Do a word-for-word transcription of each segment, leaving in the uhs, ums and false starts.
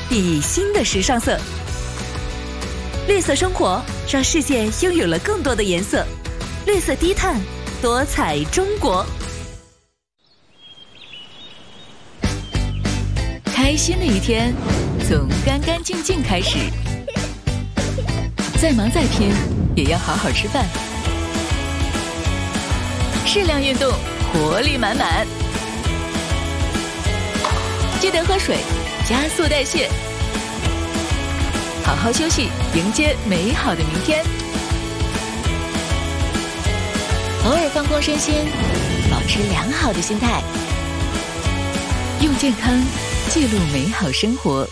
以新的时尚色。绿色生活让世界拥有了更多的颜色。绿色低碳，多彩中国。开心的一天从干干净净开始，再忙再拼也要好好吃饭，适量运动，活力满满。记得喝水，加速代谢，好好休息，迎接美好的明天。偶尔放空身心，保持良好的心态，用健康记录美好生活。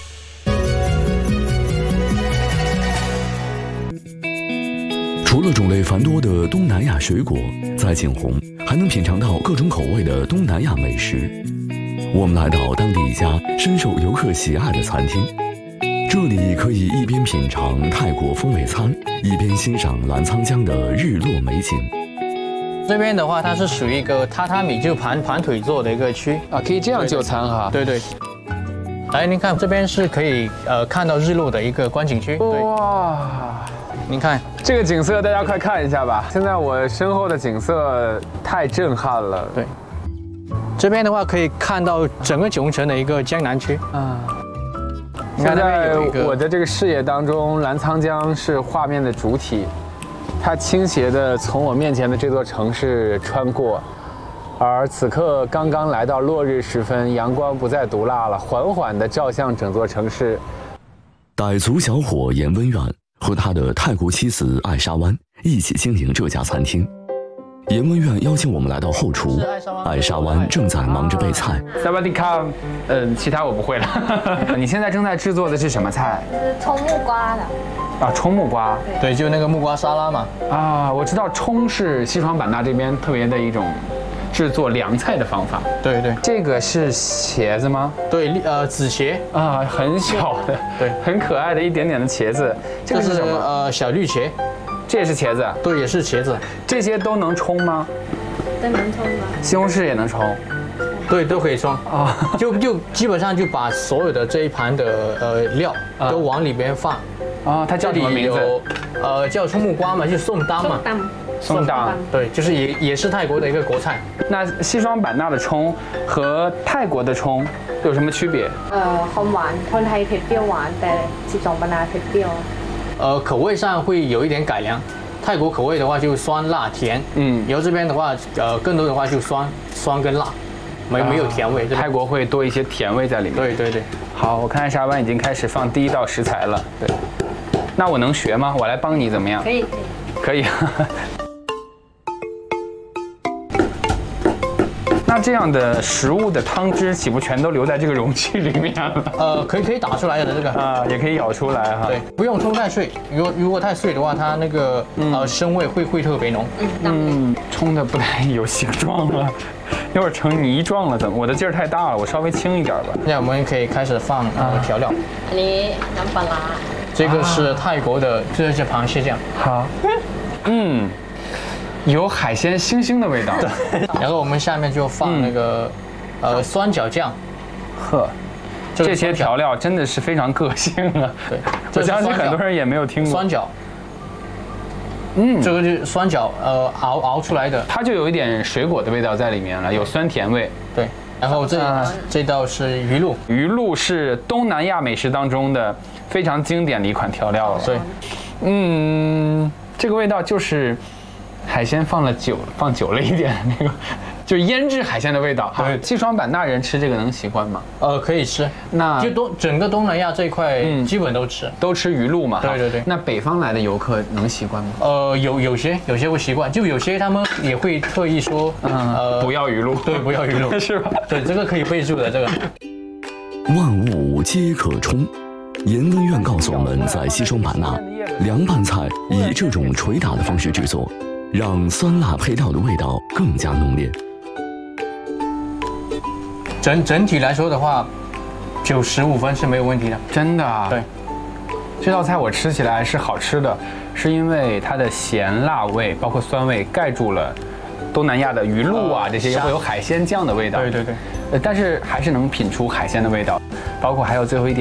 除了种类繁多的东南亚水果，在景洪还能品尝到各种口味的东南亚美食。我们来到当地一家深受游客喜爱的餐厅，这里可以一边品尝泰国风味餐，一边欣赏澜沧江的日落美景。 这边的话，它是属于一个榻榻米，就盘盘腿坐的一个区啊，可以这样就餐哈。 对对。来，您看这边是可以呃看到日落的一个观景区。 哇， 您看这个景色，大家快看一下吧。现在我身后的景色太震撼了。 对。这边的话可以看到整个九龙城的一个江南区啊。现在我的这个视野当中，澜沧江是画面的主体。它倾斜的从我面前的这座城市穿过，而此刻刚刚来到落日时分，阳光不再毒辣了，缓缓地照向整座城市。 傣族小伙严温远和他的泰国妻子艾莎湾一起经营这家餐厅。严温远邀请我们来到后厨，艾莎湾正在忙着备菜。 萨瓦迪卡，嗯，其他我不会了。你现在正在制作的是什么菜？ 是葱木瓜的。 啊，葱木瓜， 对，就那个木瓜沙拉嘛。 啊，我知道葱是西双版纳这边特别的一种制作凉菜的方法。 对对， 这个是茄子吗？ 对，呃，紫茄啊，很小的，对，很可爱的一点点的茄子。这个是什么？ 呃，小绿茄。 这也是茄子？ 对，也是茄子。 这些都能冲吗？ 都能冲吗？ 西红柿也能冲。 对，都可以冲啊，就就基本上就把所有的这一盘的呃料都往里边放。 啊，它叫什么名字？ 呃，叫葱木瓜嘛，就是宋当嘛。 宋当， 对，就是也也是泰国的一个国菜。 那西双版纳的葱和泰国的葱有什么区别？ 呃，好หวาน，คนไทยเผ็ดเปรี้ยวหวาน，แต่西双版纳เผ็ดเปรี้ยว。 呃，口味上会有一点改良。泰国口味的话就酸辣甜，嗯，然后这边的话，呃，更多的话就酸酸跟辣。没没有甜味， 泰国会多一些甜味在里面。 对对对， 好，我看艾莎湾已经开始放第一道食材了。对，那我能学吗？我来帮你怎么样？ 可以， 可以。那这样的食物的汤汁岂不全都留在这个容器里面了？ 呃，可以可以打出来的这个啊，也可以舀出来哈。 对，不用冲太碎，如果如果太碎的话，它那个呃生味会会特别浓。 嗯，冲的不太有形状了。一会儿成泥状了，怎么？我的劲儿太大了，我稍微轻一点吧。 那我们可以开始放呃调料。 อันนี้น้ำปลาร้า。 这个是泰国的，这是螃蟹酱。 好。嗯，有海鲜腥腥的味道。 对。然后我们下面就放那个呃酸角酱。 呵，这些调料真的是非常个性啊。对，我相信很多人也没有听过。 酸角。嗯，这个就是酸角，呃，熬熬出来的， 它就有一点水果的味道在里面了，有酸甜味。 对，然后这、啊、这道是鱼露， 鱼露是东南亚美食当中的非常经典的一款调料了。 对， 嗯，这个味道就是海鲜放了久，放久了一点那个。就是腌制海鲜的味道。对，西双版纳人吃这个能喜欢吗？ 呃，可以吃。那就东整个东南亚这一块，嗯，基本都吃， 都吃鱼露嘛。 对对对。 那北方来的游客能习惯吗？ 呃，有有些有些会习惯，就有些他们也会特意说， 嗯，呃，不要鱼露。 对，不要鱼露， 是吧？ 对，这个可以备注的这个。 万物皆可冲。严温院告诉我们，在西双版纳，凉拌菜以这种捶打的方式制作，让酸辣配料的味道更加浓烈。 整整体来说的话，九十五分是没有问题的， 真的啊。 对， 这道菜我吃起来是好吃的，是因为它的咸辣味包括酸味盖住了东南亚的鱼露啊，这些也会有海鲜酱的味道。 对对对， 呃，但是还是能品出海鲜的味道，包括还有最后一点。